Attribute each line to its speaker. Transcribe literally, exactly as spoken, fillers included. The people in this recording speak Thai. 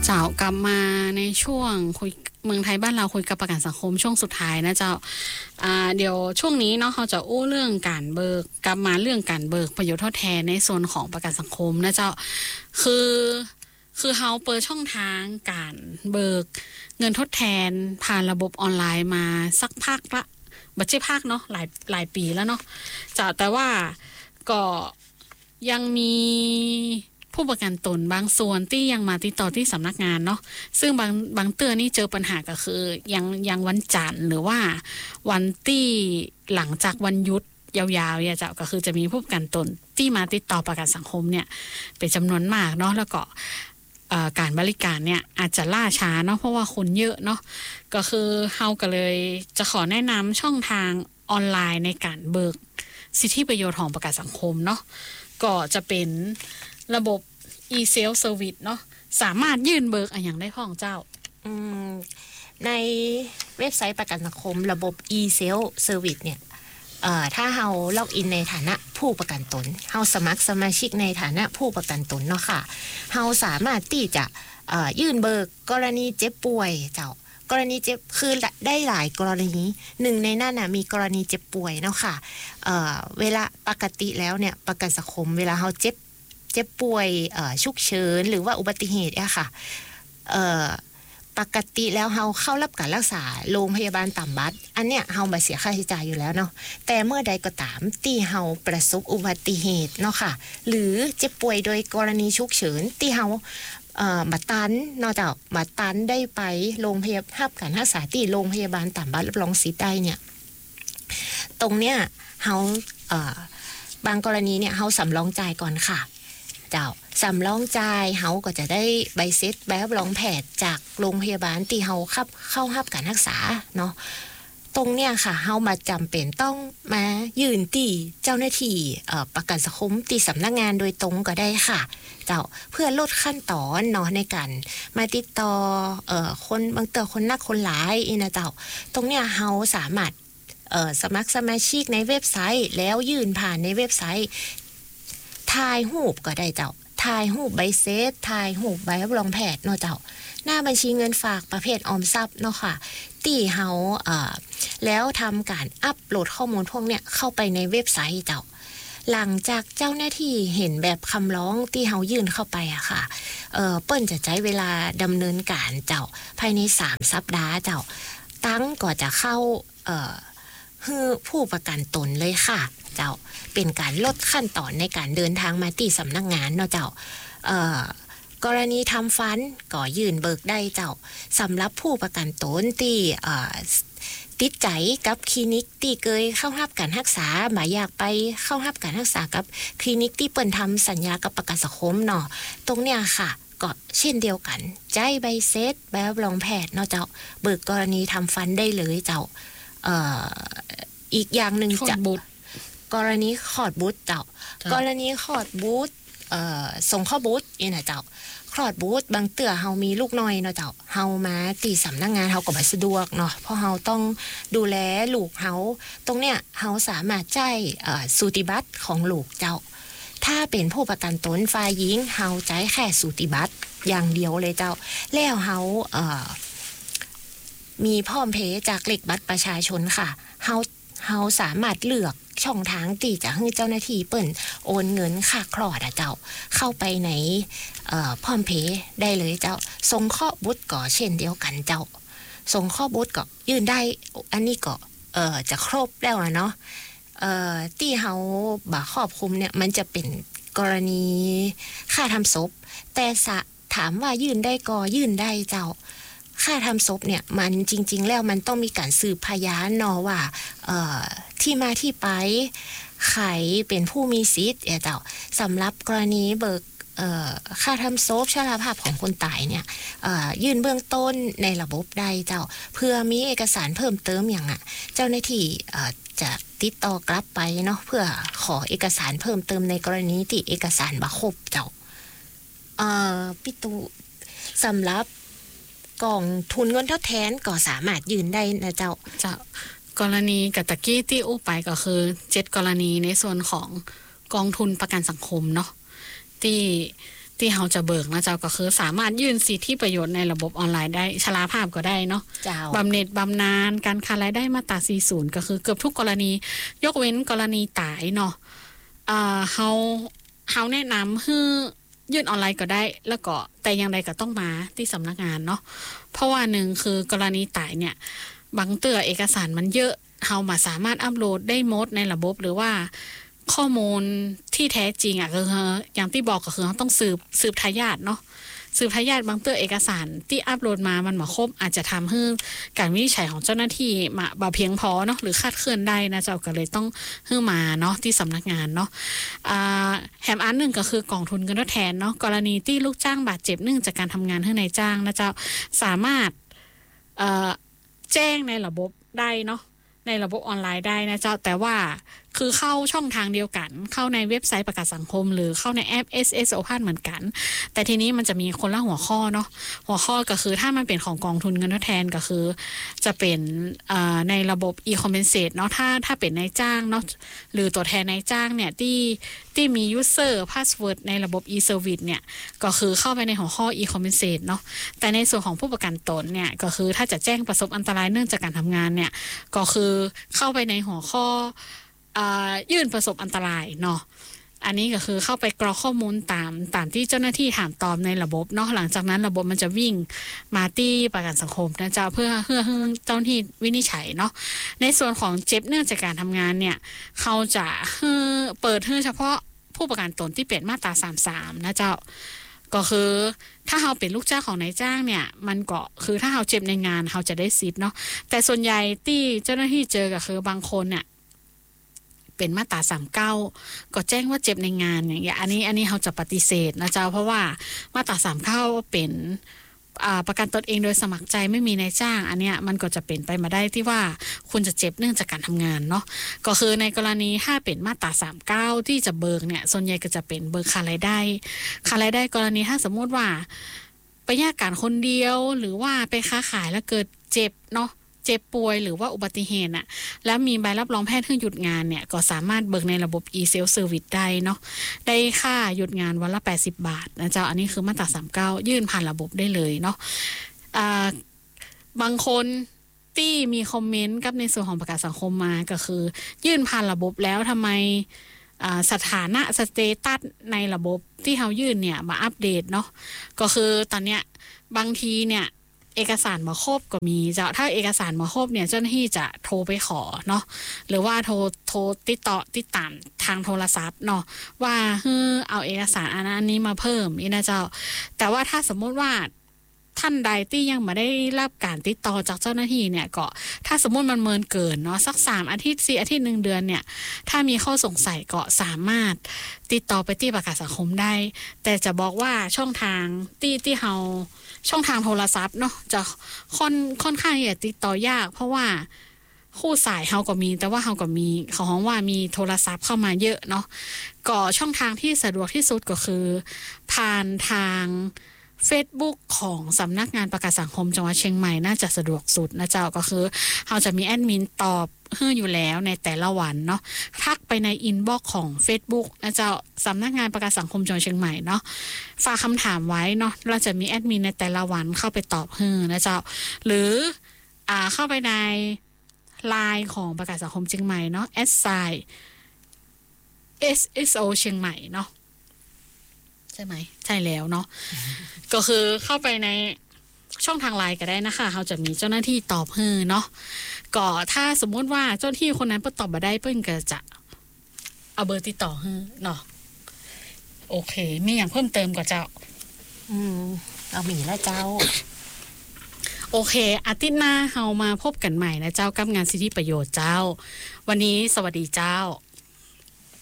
Speaker 1: เจ้ากลับมาในช่วงคุยเมืองไทยบ้านเราคุยกับประกันสังคมช่วงสุดท้ายนะเจ้าอ่าเดี๋ยวช่วงนี้เนาะเขาจะอู้เรื่องการเบิกกลับมาเรื่องการเบิกประโยชน์ทดแทนในส่วนของประกันสังคมนะเจ้าคือคือเฮาเปิดช่องทางการเบิกเงินทดแทนผ่านระบบออนไลน์มาสักพักละบัจจิพักเนาะหลายหลายปีแล้วเนาะจะแต่ว่าก็ยังมีผู้ประกันตนบางส่วนที่ยังมาติดต่อที่สำนักงานเนาะซึ่งบางบางเตือนนี่เจอปัญหาก็คือยังยังวันจันทร์หรือว่าวันที่หลังจากวันหยุดยาวๆเนี่ยจะก็คือจะมีผู้ประกันตนที่มาติดต่อประกันสังคมเนี่ยเป็นจำนวนมากเนาะแล้วก็การบริการเนี่ยอาจจะล่าช้าเนาะเพราะว่าคนเยอะเนาะก็คือเฮาก็เลยจะขอแนะนำช่องทางออนไลน์ในการเบิกสิทธิประโยชน์ของประกันสังคมเนาะก็จะเป็นระบบ e-self service เนาะสามารถยื่นเบิกอะไรอย่างได้พ้องเจ้า
Speaker 2: ในเว็บไซต์ประกันสังคมระบบ e-self service เนี่ยเอ่อถ้าเราล็อกอินในฐานะผู้ประกันตนเราสมัครสมาชิกในฐานะผู้ประกันตนเนาะค่ะเราสามารถที่จะเอ่อยื่นเบิกกรณีเจ็บป่วยเจ้ากรณีเจ็บคือได้หลายกรณีหนึ่งในนั้นน่ะมีกรณีเจ็บป่วยเนาะค่ะเอ่อเวลาปกติแล้วเนี่ยประกันสังคมเวลาเราเจ็บเจ็บป่วยเอ่อฉุกเฉินหรือว่าอุบัติเหตุอะค่ะเอ่อปกติแล้วเราเข้ารับการรักษาโรงพยาบาลตามบัตรอันเนี้ยเราบ่เสียค่าใช้จ่ายอยู่แล้วเนาะแต่เมื่อใดก็ตามที่เราประสบอุบัติเหตุเนาะค่ะหรือเจ็บป่วยโดยกรณีฉุกเฉินที่เราเอ่อมาตันนอกจากมาตันได้ไปโรงพยาบาลรับการรักษาที่โรงพยาบาลตามบัตรรับรองสิทธิ์ได้เนี่ยตรงเนี้ยเราเอ่อบางกรณีเนี่ยเราสำรองจ่ายก่อนค่ะเจ้าสำรองจ่ายเฮาก็จะได้ใบเสร็จใบรับรองแพทย์จากโรงพยาบาลที่เฮาเข้าเข้ารับการรักษาเนาะตรงเนี้ยค่ะเฮามาจำเป็นต้องมายื่นที่เจ้าหน้าที่เอ่อประกันสังคมที่สำนักงานโดยตรงก็ได้ค่ะเจ้าเพื่อลดขั้นตอนเนาะในการมาติดต่อเอ่อคนบางเตอคนนักคนหลายอีนะเจ้าตรงเนี้ยเฮาสามารถเอ่อสมัครสมาชิกในเว็บไซต์แล้วยื่นผ่านในเว็บไซต์ถ่ายรูปก็ได้เจ้าถ่ายรูปใบเสร็จถ่ายรูปใบรับรองแพทย์เนาะเจ้าหน้าบัญชีเงินฝากประเภทออมทรัพย์เนาะค่ะที่เฮาเอ่อแล้วทำการอัปโหลดข้อมูลพวกเนี้ยเข้าไปในเว็บไซต์เจ้าหลังจากเจ้าหน้าที่เห็นแบบคำร้องที่เฮายื่นเข้าไปอะค่ะเอ่อเปิ้นจะใช้เวลาดำเนินการเจ้าภายในสามสัปดาห์เจ้าตั้งก็จะเข้าเอ่อฮือผู้ประกันตนเลยค่ะเจ้าเป็นการลดขั้นตอนในการเดินทางมาที่สำนักงานเนาะเจ้าเอ่อกรณีทำฟันก็ยื่นเบิกได้เจ้าสำหรับผู้ประกันตนที่เอ่อติดใจกับคลินิกที่เคยเข้ารับการรักษาหมายอยากไปเข้ารับการรักษากับคลินิกที่เปิ้นทำสัญญากับประกันสังคมเนาะตรงเนี้ยค่ะก็เช่นเดียวกันจ่ายใบเสร็จใบรับรองแพทย์เนาะเจ้าเบิกกรณีทำฟันได้เลยเจ้าเอ่ออีกอย่างนึงจะกรณีขอดบูธเจ้ากรณีขอดบูธเอ่อส่งข้อบูธนี่นะเจ้าคลอดบูธบางเตื้อเฮามีลูกน้อยเนาะเจ้าเฮามาตีสำนักงานเฮาก็บ่สะดวกเนาะเพราะเฮาต้องดูแลลูกเฮาตรงเนี้ยเฮาสามารถจ่ายเอ่อสูติบัตรของลูกเจ้าถ้าเป็นผู้ประกันตนฝ่ายหญิงเฮาจ่ายแค่สูติบัตรอย่างเดียวเลยเจ้าแล้วเฮาเอ่อมีพร้อมเพย์จากเลขบัตรประชาชนค่ะเฮาเฮาสามารถเลือกช่องทางที่จะให้เจ้าหน้าที่เปิ้นโอนเงินค่าคลอดอ่ะเจ้าเข้าไปในเอ่อพร้อมเพย์ได้เลยเจ้าส่งข้อบุตรก็เช่นเดียวกันเจ้าส่งข้อบุตรก็ยื่นได้อันนี้ก็เอ่อจะครบแล้วอ่ะเนาะเอ่อที่เฮาบ่ครอบคลุมเนี่ยมันจะเป็นกรณีค่าทำศพแต่ถามว่ายื่นได้ก็ยื่นได้เจ้าค่าทำศพเนี่ยมันจริงๆแล้วมันต้องมีการสืบพยานเนาะว่าเอ่อที่มาที่ไปใครเป็นผู้มีสิทธิ์เจ้าสำหรับกรณีเบิกเอ่อค่าทำศพชราภาพของคนตายเนี่ยเอ่อยื่นเบื้องต้นในระบบได้เจ้าเพื่อมีเอกสารเพิ่มเติมอย่างอ่ะเจ้าหน้าที่เอ่อจะติดต่อกลับไปเนาะเพื่อขอเอกสารเพิ่มเติมในกรณีที่เอกสารบ่ครบเจ้าเอ่อพี่ตูสำหรับกองทุนเงินทดแทนก็สามารถยืนได้นะเจ้า
Speaker 1: เจ้ากรณีกับตะกี้ที่อู้ไปก็คือเจ็ดกรณีในส่วนของกองทุนประกันสังคมเนาะที่ที่เขาจะเบิกนะเจ้าก็คือสามารถยื่นสิทธิประโยชน์ในระบบออนไลน์ได้ชราภาพก็ได้เนาะบำเหน็จบำนาญการขาดรายได้มาตราสี่สิบก็คือเกือบทุกกรณียกเว้นกรณีตายเนาะอ่าเฮาเฮาแนะนำให้ยื่นออนไลน์ก็ได้แล้วก็แต่อย่างใดก็ต้องมาที่สำนักงานเนาะเพราะว่าหนึ่งคือกรณีตายเนี่ยบางเตื้อเอกสารมันเยอะเฮามาสามารถอัปโหลดได้หมดในระบบหรือว่าข้อมูลที่แท้จริงอ่ะคืออย่างที่บอกก็คือต้องสืบสืบทายาทเนาะสืบทายาทบางเตื้อเอกสารที่อัปโหลดมามันมาครบอาจจะทำให้การวินิจฉัยของเจ้าหน้าที่มาบ่เพียงพอเนาะหรือคาดเคลื่อนได้นะเจ้าก็เลยต้องให้มาเนาะที่สำนักงานเนาะอ่าแถมอันหนึ่งก็คือกองทุนเงินทดแทนเนาะกรณีที่ลูกจ้างบาดเจ็บเนื่องจากการทำงานให้นายจ้างนะเจ้าสามารถเอ่อแจ้งในระบบได้เนาะในระบบออนไลน์ได้นะเจ้าแต่ว่าคือเข้าช่องทางเดียวกันเข้าในเว็บไซต์ประกันสังคมหรือเข้าในแอป เอส เอส Open เหมือนกันแต่ทีนี้มันจะมีคนละหัวข้อเนาะหัวข้อก็คือถ้ามันเป็นของกองทุนเงินทดแทนก็คือจะเป็นในระบบ e-compensate เนาะถ้าถ้าเป็นนายจ้างเนาะหรือตัวแทนนายจ้างเนี่ยที่ที่มี user password ในระบบ e-service เนี่ยก็คือเข้าไปในหัวข้อ e-compensate เนาะแต่ในส่วนของผู้ประกันตนเนี่ยก็คือถ้าจะแจ้งประสบอันตรายเนื่องจากการทำงานเนี่ยก็คือเข้าไปในหัวข้อยื่นประสบอันตรายเนาะอันนี้ก็คือเข้าไปกรอกข้อมูลตามตามที่เจ้าหน้าที่ถามตอบในระบบเนาะหลังจากนั้นระบบมันจะวิ่งมาที่ประกันสังคมนะจ๊ะเพื่อเพื่อให้เจ้าหน้าที่วินิจฉัยเนาะในส่วนของเจ็บเนื่องจากการทำงานเนี่ยเขาจะเปิดให้เฉพาะผู้ประกันตนที่เป็นมาตราสามสิบสามนะเจ้าก็คือถ้าเราเป็นลูกจ้างของนายจ้างเนี่ยมันก็คือถ้าเราเจ็บในงานเราจะได้สิทธิ์เนาะแต่ส่วนใหญ่ที่เจ้าหน้าที่เจอก็คือบางคนเนี่ยเป็นมาตราสามสิบเก้าก็แจ้งว่าเจ็บในงานอย่างเงี้ยอันนี้อันนี้เขาจะปฏิเสธนะเจ้าเพราะว่ามาตราสามสิบเก้าเป็นประกันตนเองโดยสมัครใจไม่มีนายจ้างอันเนี้ยมันก็จะเป็นไปมาได้ที่ว่าคุณจะเจ็บเนื่องจากการทำงานเนาะก็คือในกรณีถ้าเป็นมาตราสามสิบเก้าที่จะเบิกเนี่ยส่วนใหญ่ก็จะเป็นเบิกขาดรายได้ขาดรายได้กรณีถ้าสมมติว่าไปแยกการคนเดียวหรือว่าไปค้าขายแล้วเกิดเจ็บเนาะเจ็บป่วยหรือว่าอุบัติเหตุน่ะแล้วมีใบรับรองแพทย์ให้หยุดงานเนี่ยก็สามารถเบิกในระบบ e-self service ได้เนาะได้ค่าหยุดงานวันละแปดสิบบาทนะเจ้าอันนี้คือมาตราสามสิบเก้ายื่นผ่านระบบได้เลยเนาะอ่าบางคนที่มีคอมเมนต์กับในส่วนของประกันสังคมมาก็คือยื่นผ่านระบบแล้วทำไมสถานะสเตตัสในระบบที่เขายื่นเนี่ยมาอัปเดตเนาะก็คือตอนเนี้ยบางทีเนี่ยเอกสารมาครบก็มีจะถ้าเอกสารมาครบเนี่ยเจ้าหน้าที่จะโทรไปขอเนาะหรือว่าโทรโทรติดต่อติดตามทางโทรศัพท์เนาะว่าเฮ้อเอาเอกสารอันนี้มาเพิ่มนี่นะเจ้าแต่ว่าถ้าสมมุติว่าท่านใดที่ยังไม่ได้รับการติดต่อจากเจ้าหน้าที่เนี่ยก็ถ้าสมมติมันเมินเกินเนาะสักสามอาทิตย์สี่อาทิตย์หนึ่งเดือนเนี่ยถ้ามีข้อสงสัยก็สามารถติดต่อไปที่ประกันสังคมได้แต่จะบอกว่าช่องทางที่ที่เราช่องทางโทรศัพท์เนาะจะค่อนค่อนข้างจะติดต่อยากเพราะว่าคู่สายเฮาก็มีแต่ว่าเฮาก็มีเขาฮ้องว่ามีโทรศัพท์เข้ามาเยอะเนาะก็ช่องทางที่สะดวกที่สุดก็คือผ่านทางFacebook ของสำนักงานประกันสังคมจังหวัดเชียงใหม่น่าจะสะดวกสุดนะเจ้าก็คือเราจะมีแอดมินตอบให้อยู่แล้วในแต่ละวันเนาะทักไปในอินบ็อกซ์ของ Facebook นะเจ้าสำนักงานประกันสังคมจังหวัดเชียงใหม่เนาะฝากคำถามไว้เนาะเราจะมีแอดมินในแต่ละวันเข้าไปตอบให้นะเจ้าหรืออ่าเข้าไปใน ไลน์ ของประกันสังคมเชียงใหม่เนาะ แอท ไซน์ เอส เอส โอ เชียงใหม่เนาะใช่ไหมใช่แล้วเนาะ ก็คือเข้าไปในช่องทางไลน์ก็ได้นะคะเขาจะมีเจ้าหน้าที่ตอบให้เนาะก็ถ้าสมมติว่าเจ้าหน้าที่คนนั้นเปิ้ลตอบมาได้เปิ้ลก็จะเอาเบอร์ติดต่อให้เนาะโอเคมีอย่างเพิ่มเติมกว่าเจ้า
Speaker 2: อืมเอาหมีแล้วเจ้า
Speaker 1: โอเคอาทิตย์หน้าเรามาพบกันใหม่นะเจ้ากับงานสิทธิประโยชน์เจ้าวันนี้สวัสดีเจ้า